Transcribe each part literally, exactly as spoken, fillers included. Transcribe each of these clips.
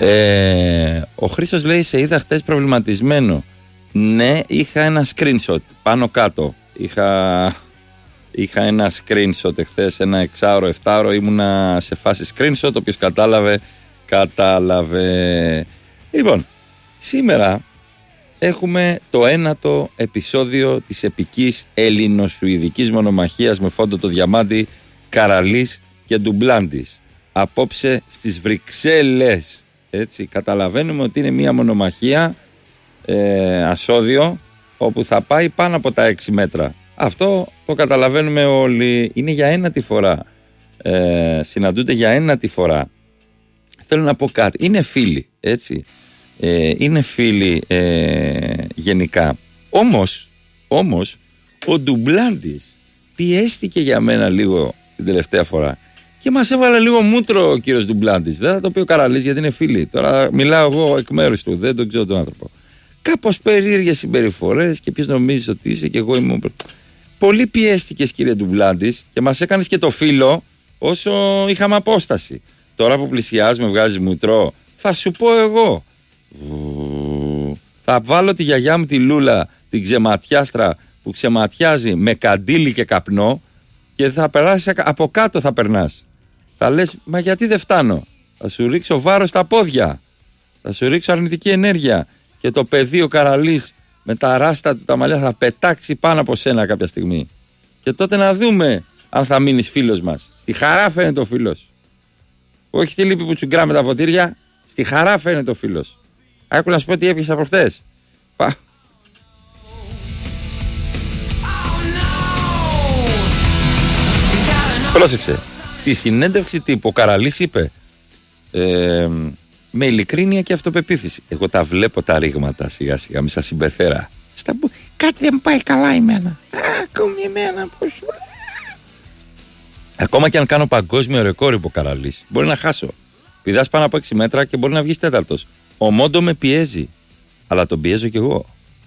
Ε, ο Χρήστος λέει: σε είδα χτες προβληματισμένο. Ναι, είχα ένα screenshot πάνω κάτω. Είχα, είχα ένα screenshot εχθές, ένα εξάωρο, εφτάωρο. Ήμουνα σε φάση screenshot. Όποιος κατάλαβε, κατάλαβε. Λοιπόν, σήμερα έχουμε το ένατο επεισόδιο της επικής ελληνοσουηδικής μονομαχίας με φόντο το διαμάντι Καραλής και Ντουμπλάντης. Απόψε στις Βρυξέλλες. Έτσι, καταλαβαίνουμε ότι είναι μια μονομαχία ε, ασώδιο, όπου θα πάει πάνω από τα έξι μέτρα. Αυτό το καταλαβαίνουμε όλοι. Είναι για ένατη φορά. Ε, συναντούνται για ένατη φορά. Θέλω να πω κάτι. Είναι φίλοι, έτσι. Ε, είναι φίλοι ε, γενικά. Όμως, όμως, ο Ντουμπλάντης πιέστηκε για μένα λίγο την τελευταία φορά και μας έβαλε λίγο μούτρο ο κύριος Ντουμπλάντης. Δεν θα το πει ο Καραλής γιατί είναι φίλοι. Τώρα μιλάω εγώ εκ μέρους του, δεν τον ξέρω τον άνθρωπο. Κάπως περίεργες συμπεριφορές και ποιος νομίζεις ότι είσαι και εγώ είμαι. Πολύ πιέστηκες κύριε Ντουμπλάντης και μας έκανες και το φίλο όσο είχαμε απόσταση. Τώρα που πλησιάζουμε, βγάζεις μούτρο, θα σου πω εγώ. Θα βάλω τη γιαγιά μου τη Λούλα, την ξεματιάστρα που ξεματιάζει με καντήλι και καπνό και θα περάσει από κάτω, θα περνάς. Θα λες, μα γιατί δεν φτάνω? Θα σου ρίξω βάρος στα πόδια, θα σου ρίξω αρνητική ενέργεια και το παιδί ο Καραλής με τα ράστα του τα μαλλιά θα πετάξει πάνω από σένα κάποια στιγμή. Και τότε να δούμε αν θα μείνεις φίλος μας. Στη χαρά φαίνεται ο φίλος. Όχι τη λύπη που τσουγκρά με τα ποτήρια, στη χαρά φαίνεται ο φίλος. Άκου να σου πω τι έπιασα προχθές. Πα. Πρόσεξε. Στη συνέντευξη τύπου ο Καραλής είπε ε, με ειλικρίνεια και αυτοπεποίθηση. Εγώ τα βλέπω τα ρήγματα σιγά σιγά, μη σας συμπεθέρα. Στα... Κάτι δεν μου πάει καλά εμένα. Ακόμη εμένα πώς... Ακόμα και αν κάνω παγκόσμιο ρεκόρ, είπε ο Καραλής, μπορεί να χάσω. Πηδάς πάνω από έξι μέτρα και μπορεί να βγεις τέταρτος. Ο Μόντο με πιέζει, αλλά τον πιέζω κι εγώ.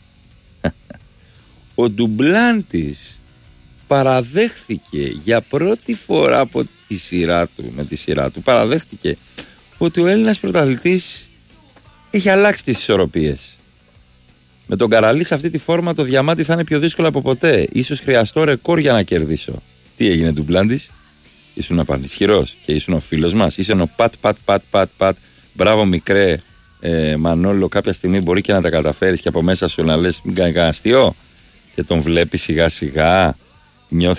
Ο Ντουμπλάντης παραδέχθηκε για πρώτη φορά από τη σειρά του, με τη σειρά του, παραδέχθηκε ότι ο Έλληνας πρωταθλητής έχει αλλάξει τις ισορροπίες. Με τον Καραλή σε αυτή τη φόρμα το διαμάντι θα είναι πιο δύσκολο από ποτέ. Ίσως χρειαστώ ρεκόρ για να κερδίσω. Τι έγινε Ντουμπλάντης? Ήσουν απανισχυρός και ήσουν ο φίλος μας. Ήσουν ο πατ πατ πατ πατ πατ. Μπράβο μικρέ ε, Μανόλο, κάποια στιγμή μπορεί και να τα καταφέρεις και από μέσα σου να λες μην κάνει κανένα αστείο και τον βλέπεις σιγά σιγά, νιώθει